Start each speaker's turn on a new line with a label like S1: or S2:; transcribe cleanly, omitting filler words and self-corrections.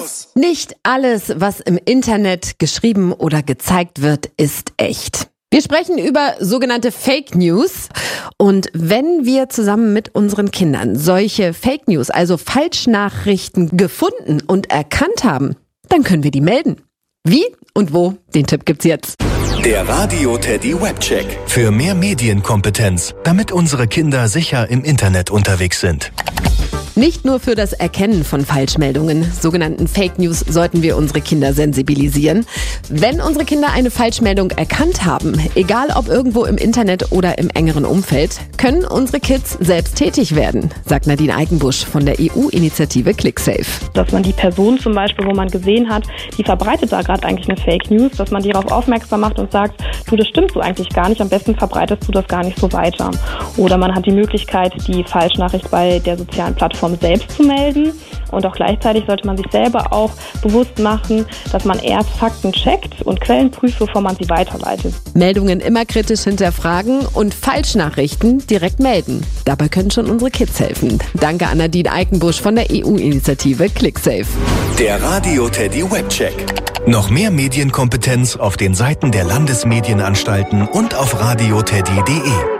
S1: News.
S2: Nicht alles, was im Internet geschrieben oder gezeigt wird, ist echt. Wir sprechen über sogenannte Fake News. Und wenn wir zusammen mit unseren Kindern solche Fake News, also Falschnachrichten, gefunden und erkannt haben, dann können wir die melden. Wie und wo? Den Tipp gibt's jetzt.
S1: Der Radio Teddy Webcheck.
S3: Für mehr Medienkompetenz, damit unsere Kinder sicher im Internet unterwegs sind.
S2: Nicht nur für das Erkennen von Falschmeldungen, sogenannten Fake News, sollten wir unsere Kinder sensibilisieren. Wenn unsere Kinder eine Falschmeldung erkannt haben, egal ob irgendwo im Internet oder im engeren Umfeld, können unsere Kids selbst tätig werden, sagt Nadine Eikenbusch von der EU-Initiative ClickSafe.
S4: Dass man die Person zum Beispiel, wo man gesehen hat, die verbreitet da gerade eigentlich eine Fake News, dass man die darauf aufmerksam macht und sagt, du, das stimmt so eigentlich gar nicht, am besten verbreitest du das gar nicht so weiter. Oder man hat die Möglichkeit, die Falschnachricht bei der sozialen Plattform selbst zu melden, und auch gleichzeitig sollte man sich selber auch bewusst machen, dass man erst Fakten checkt und Quellen prüft, bevor man sie weiterleitet.
S2: Meldungen immer kritisch hinterfragen und Falschnachrichten direkt melden. Dabei können schon unsere Kids helfen. Danke an Nadine Eikenbusch von der EU-Initiative ClickSafe.
S1: Der Radio Teddy Webcheck.
S3: Noch mehr Medienkompetenz auf den Seiten der Landesmedienanstalten und auf radioteddy.de.